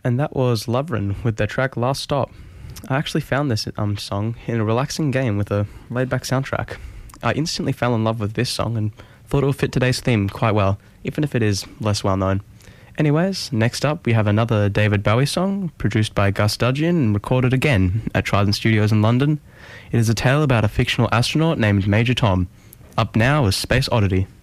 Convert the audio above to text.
And that was Lovren with their track Last Stop. I actually found this song in a relaxing game with a laid-back soundtrack. I instantly fell in love with this song and thought it would fit today's theme quite well, even if it is less well-known. Anyways, next up we have another David Bowie song, produced by Gus Dudgeon and recorded again at Trident Studios in London. It is a tale about a fictional astronaut named Major Tom. Up now is Space Oddity.